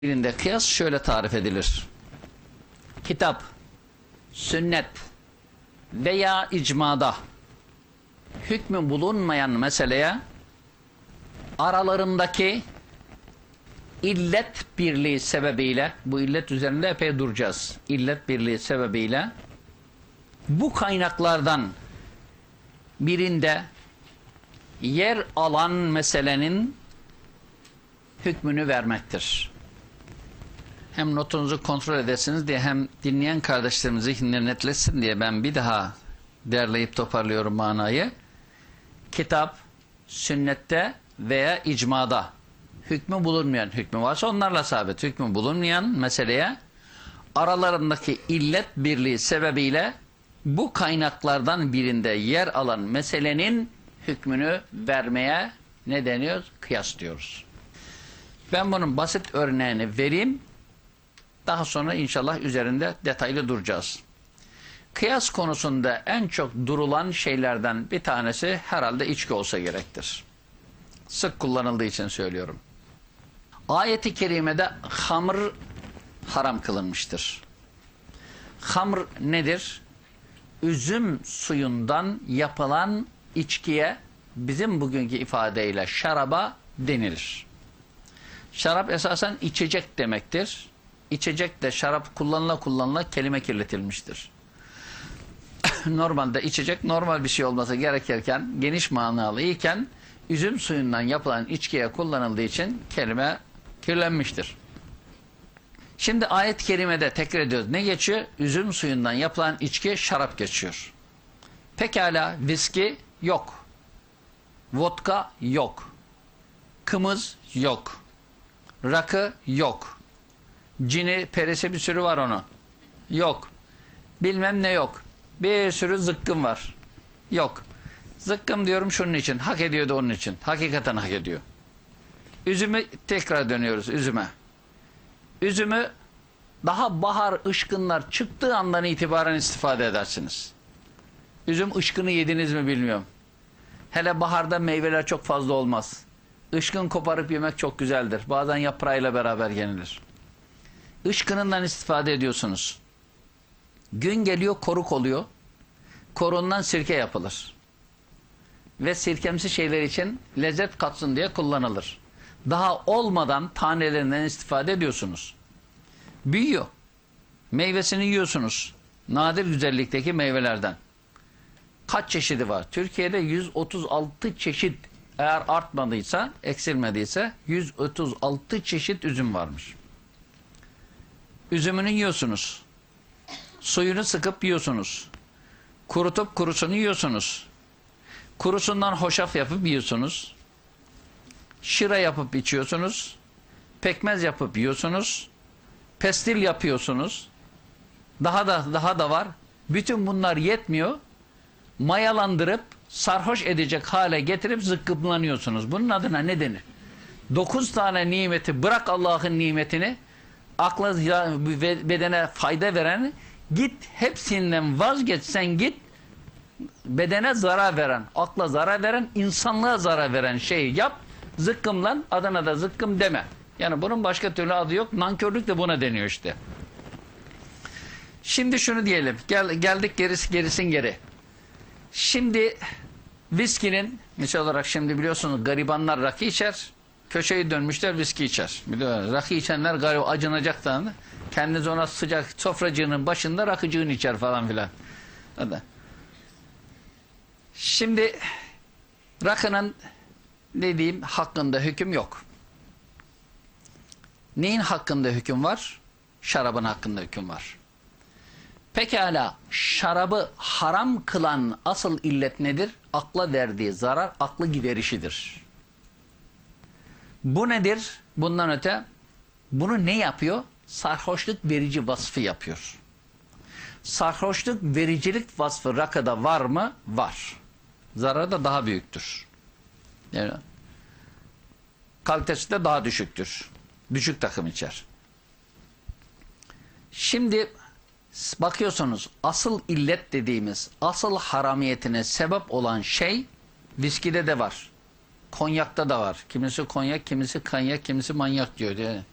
Birinde kıyas şöyle tarif edilir. Kitap, sünnet veya icmada hükmü bulunmayan meseleye aralarındaki illet birliği sebebiyle, bu illet üzerinde epey duracağız. İllet birliği sebebiyle bu kaynaklardan birinde yer alan meselenin hükmünü vermektir. Hem notunuzu kontrol edesiniz diye, hem dinleyen kardeşlerimiz zihinleri netleşsin diye ben bir daha derleyip toparlıyorum manayı. Kitap, sünnette veya icmada hükmü bulunmayan, hükmü varsa onlarla sabit, hükmü bulunmayan meseleye aralarındaki illet birliği sebebiyle bu kaynaklardan birinde yer alan meselenin hükmünü vermeye ne deniyor? Kıyas diyoruz. Ben bunun basit örneğini vereyim. Daha sonra inşallah üzerinde detaylı duracağız. Kıyas konusunda en çok durulan şeylerden bir tanesi herhalde içki olsa gerektir. Sık kullanıldığı için söylüyorum. Ayet-i kerimede hamr haram kılınmıştır. Hamr nedir? Üzüm suyundan yapılan içkiye bizim bugünkü ifadeyle şaraba denilir. Şarap esasen içecek demektir. İçecek de şarap kullanıla kelime kirletilmiştir. Normalde içecek normal bir şey olması gerekirken, geniş manalı iken üzüm suyundan yapılan içkiye kullanıldığı için kelime kirlenmiştir. Şimdi ayet-i kerimede tekrar ediyoruz. Ne geçiyor? Üzüm suyundan yapılan içki şarap geçiyor. Pekala viski yok. Vodka yok. Kımız yok. Rakı yok. Cini, perisi bir sürü var onu. Yok. Bilmem ne yok. Bir sürü zıkkım var. Yok. Zıkkım diyorum şunun için. Hak ediyordu onun için. Hakikaten hak ediyor. Üzümü tekrar dönüyoruz üzüme. Üzümü daha bahar ışkınlar çıktığı andan itibaren istifade edersiniz. Üzüm ışkını yediniz mi bilmiyorum. Hele baharda meyveler çok fazla olmaz. Işkın koparıp yemek çok güzeldir. Bazen yaprağıyla beraber yenilir. Işkınından istifade ediyorsunuz. Gün geliyor koruk oluyor. Korundan sirke yapılır. Ve sirkemsi şeyler için lezzet katsın diye kullanılır. Daha olmadan tanelerinden istifade ediyorsunuz. Büyüyor. Meyvesini yiyorsunuz. Nadir güzellikteki meyvelerden. Kaç çeşidi var? Türkiye'de 136 çeşit, eğer artmadıysa, eksilmediyse 136 çeşit üzüm varmış. Üzümünü yiyorsunuz. Suyunu sıkıp yiyorsunuz. Kurutup kurusunu yiyorsunuz. Kurusundan hoşaf yapıp yiyorsunuz. Şıra yapıp içiyorsunuz. Pekmez yapıp yiyorsunuz. Pestil yapıyorsunuz. Daha da var. Bütün bunlar yetmiyor. Mayalandırıp sarhoş edecek hale getirip zıkkımlanıyorsunuz. Bunun adına ne denir? 9 tane nimeti, bırak Allah'ın nimetini, akla bedene fayda veren, git hepsinden vazgeç, sen git bedene zarar veren, akla zarar veren, insanlığa zarar veren şeyi yap, zıkkımlan, adına da zıkkım deme. Yani bunun başka türlü adı yok. Nankörlük de buna deniyor işte. Şimdi şunu diyelim. Geldik gerisin geri. Şimdi viskinin, misal olarak şimdi biliyorsunuz garibanlar rakı içer. Köşeyi dönmüşler viski içer. Biliyorsunuz, rakı içenler gariban acınacaklarını, kendiniz ona sıcak sofracığının başında rakıcığını içer falan filan. Hadi. Şimdi rakının dediğim hakkında hüküm yok. Neyin hakkında hüküm var? Şarabın hakkında hüküm var. Pekala şarabı haram kılan asıl illet nedir? Akla verdiği zarar, aklı giderişidir. Bu nedir? Bundan öte bunu ne yapıyor? Sarhoşluk verici vasfı yapıyor. Sarhoşluk vericilik vasfı rakıda var mı? Var. Zararı da daha büyüktür. Yani kalitesi de daha düşüktür. Düşük takım içer. Şimdi bakıyorsunuz asıl illet dediğimiz, asıl haramiyetine sebep olan şey viskide de var. Konyakta da var. Kimisi konyak, kimisi kanyak, kimisi manyak diyor.